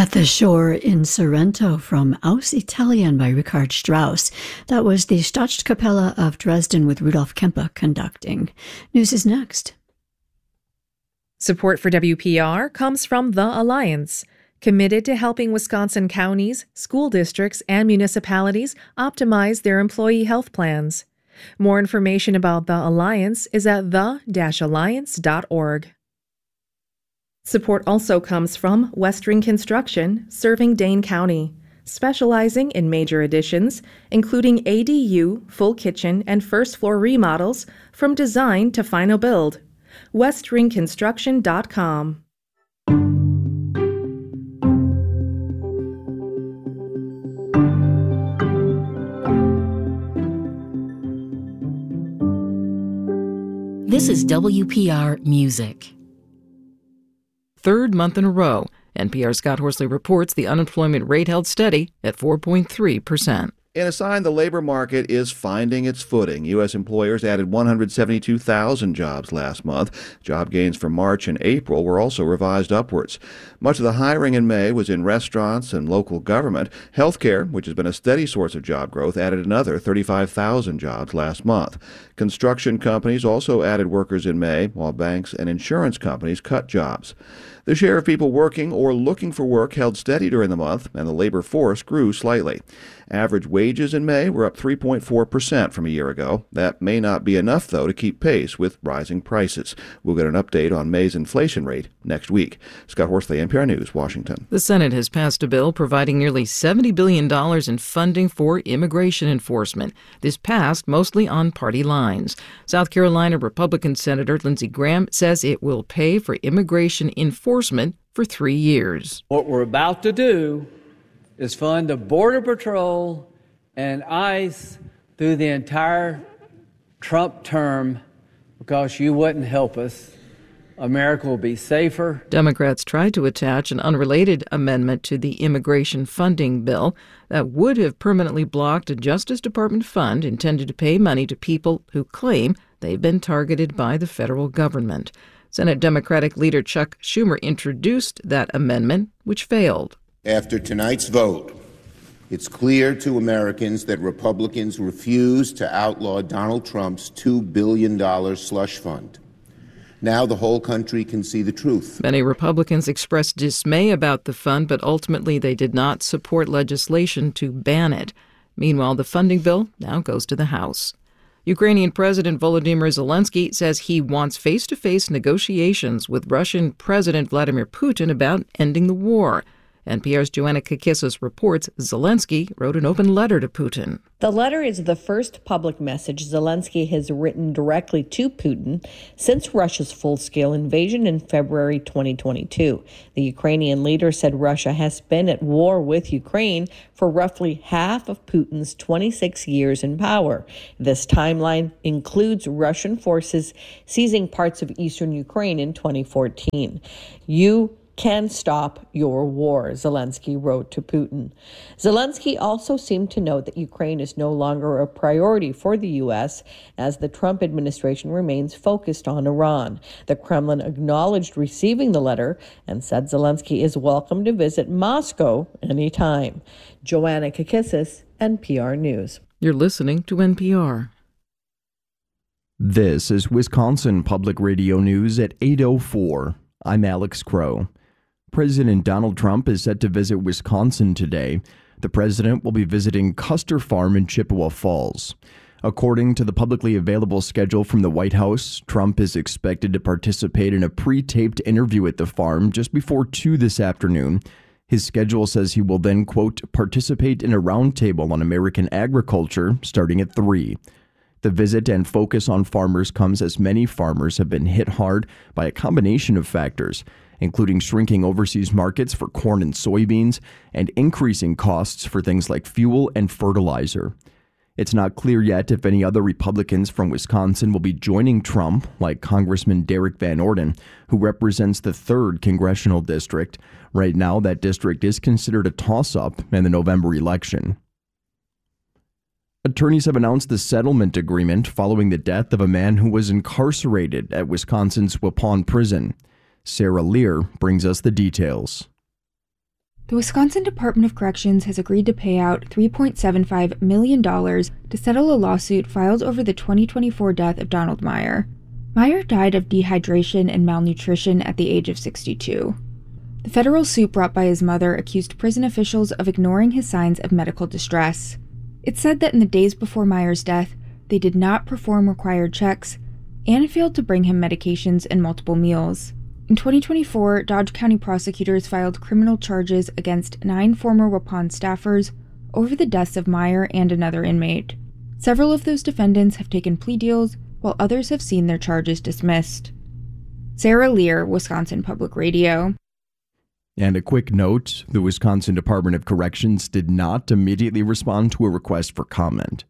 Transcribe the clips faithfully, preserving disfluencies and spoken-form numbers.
At the Shore in Sorrento from Aus Italien by Richard Strauss. That was the Staatskapelle of Dresden with Rudolf Kempe conducting. News is next. Support for W P R comes from The Alliance, committed to helping Wisconsin counties, school districts, and municipalities optimize their employee health plans. More information about The Alliance is at the dash alliance dot org. Support also comes from Westring Construction, serving Dane County, specializing in major additions, including A D U, full kitchen, and first floor remodels from design to final build. westring construction dot com. This is W P R Music. Third month in a row, N P R's Scott Horsley reports the unemployment rate held steady at four point three percent. In a sign the labor market is finding its footing, U S employers added one hundred seventy-two thousand jobs last month. Job gains for March and April were also revised upwards. Much of the hiring in May was in restaurants and local government. Healthcare, which has been a steady source of job growth, added another thirty-five thousand jobs last month. Construction companies also added workers in May, while banks and insurance companies cut jobs. The share of people working or looking for work held steady during the month, and the labor force grew slightly. Average wages in May were up three point four percent from a year ago. That may not be enough, though, to keep pace with rising prices. We'll get an update on May's inflation rate next week. Scott Horsley, N P R News, Washington. The Senate has passed a bill providing nearly seventy billion dollars in funding for immigration enforcement. This passed mostly on party lines. South Carolina Republican Senator Lindsey Graham says it will pay for immigration enforcement for three years. What we're about to do is fund the Border Patrol and ICE through the entire Trump term because you wouldn't help us. America will be safer. Democrats tried to attach an unrelated amendment to the immigration funding bill that would have permanently blocked a Justice Department fund intended to pay money to people who claim they've been targeted by the federal government. Senate Democratic leader Chuck Schumer introduced that amendment, which failed. After tonight's vote, it's clear to Americans that Republicans refuse to outlaw Donald Trump's two billion dollars slush fund. Now the whole country can see the truth. Many Republicans expressed dismay about the fund, but ultimately they did not support legislation to ban it. Meanwhile, the funding bill now goes to the House. Ukrainian President Volodymyr Zelensky says he wants face-to-face negotiations with Russian President Vladimir Putin about ending the war. N P R's Joanna Kakissis reports Zelensky wrote an open letter to Putin. The letter is the first public message Zelensky has written directly to Putin since Russia's full-scale invasion in February twenty twenty-two. The Ukrainian leader said Russia has been at war with Ukraine for roughly half of Putin's twenty-six years in power. This timeline includes Russian forces seizing parts of eastern Ukraine in twenty fourteen. You can stop your war, Zelensky wrote to Putin. Zelensky also seemed to note that Ukraine is no longer a priority for the U S as the Trump administration remains focused on Iran. The Kremlin acknowledged receiving the letter and said Zelensky is welcome to visit Moscow anytime. Joanna Kakissis, N P R News. You're listening to N P R. This is Wisconsin Public Radio News at eight oh four. I'm Alex Crow. President Donald Trump is set to visit Wisconsin today. The president will be visiting Custer Farm in Chippewa Falls. According to the publicly available schedule from the White House, Trump is expected to participate in a pre-taped interview at the farm just before two this afternoon. His schedule says he will then, quote, participate in a roundtable on American agriculture starting at three. The visit and focus on farmers comes as many farmers have been hit hard by a combination of factors, including shrinking overseas markets for corn and soybeans and increasing costs for things like fuel and fertilizer. It's not clear yet if any other Republicans from Wisconsin will be joining Trump, like Congressman Derek Van Orden, who represents the third congressional district. Right now, that district is considered a toss-up in the November election. Attorneys have announced the settlement agreement following the death of a man who was incarcerated at Wisconsin's Waupun Prison. Sarah Lear brings us the details. The Wisconsin Department of Corrections has agreed to pay out three point seven five million dollars to settle a lawsuit filed over the twenty twenty-four death of Donald Meyer. Meyer died of dehydration and malnutrition at the age of sixty-two. The federal suit brought by his mother accused prison officials of ignoring his signs of medical distress. It said that in the days before Meyer's death, they did not perform required checks and failed to bring him medications and multiple meals. In twenty twenty-four, Dodge County prosecutors filed criminal charges against nine former Waupun staffers over the deaths of Meyer and another inmate. Several of those defendants have taken plea deals, while others have seen their charges dismissed. Sarah Lear, Wisconsin Public Radio. And a quick note, the Wisconsin Department of Corrections did not immediately respond to a request for comment.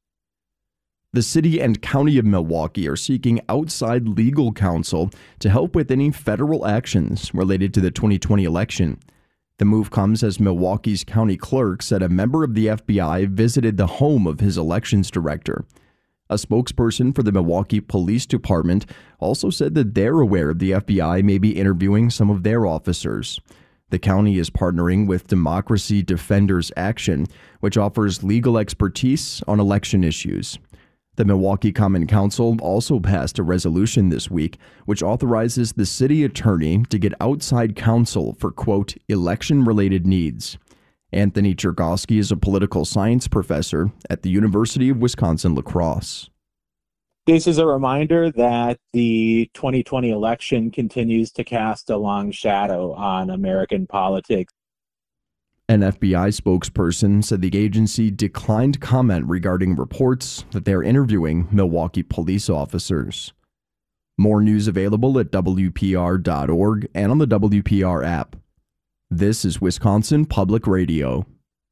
The city and county of Milwaukee are seeking outside legal counsel to help with any federal actions related to the twenty twenty election. The move comes as Milwaukee's county clerk said a member of the F B I visited the home of his elections director. A spokesperson for the Milwaukee Police Department also said that they're aware of the F B I may be interviewing some of their officers. The county is partnering with Democracy Defenders Action, which offers legal expertise on election issues. The Milwaukee Common Council also passed a resolution this week which authorizes the city attorney to get outside counsel for, quote, election-related needs. Anthony Chergosky is a political science professor at the University of Wisconsin-La Crosse. This is a reminder that the twenty twenty election continues to cast a long shadow on American politics. An F B I spokesperson said the agency declined comment regarding reports that they're interviewing Milwaukee police officers. More news available at W P R dot org and on the W P R app. This is Wisconsin Public Radio.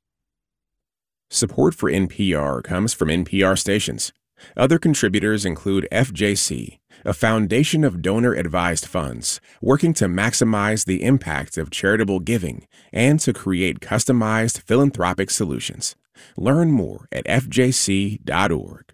Support for N P R comes from N P R stations. Other contributors include F J C, a foundation of donor-advised funds working to maximize the impact of charitable giving and to create customized philanthropic solutions. Learn more at F J C dot org.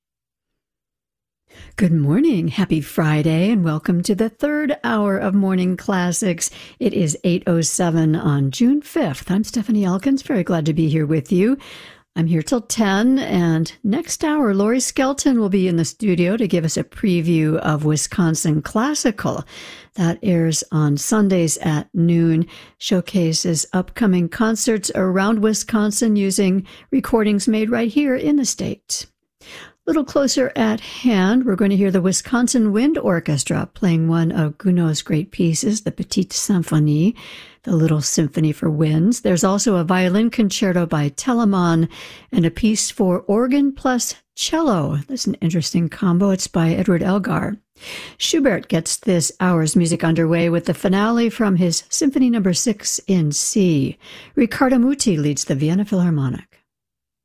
Good morning. Happy Friday, and welcome to the third hour of Morning Classics. It is eight oh seven on June fifth. I'm Stephanie Elkins. Very glad to be here with you. I'm here till ten, and next hour, Lori Skelton will be in the studio to give us a preview of Wisconsin Classical. That airs on Sundays at noon, showcases upcoming concerts around Wisconsin using recordings made right here in the state. A little closer at hand, we're going to hear the Wisconsin Wind Orchestra playing one of Gounod's great pieces, the Petite Symphonie, the Little Symphony for Winds. There's also a violin concerto by Telemann and a piece for organ plus cello. That's an interesting combo. It's by Edward Elgar. Schubert gets this hour's music underway with the finale from his Symphony Number six in C. Riccardo Muti leads the Vienna Philharmonic.